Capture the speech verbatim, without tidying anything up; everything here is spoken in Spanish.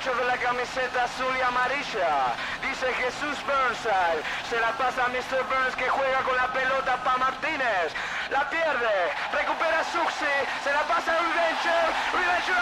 muchacho de la camiseta azul y amarilla. Dice Jesús Burnside. Se la pasa a mister Burns, que juega con la pelota para Martínez. La pierde. Recupera Suxi. Se la pasa a Reventure. Reventure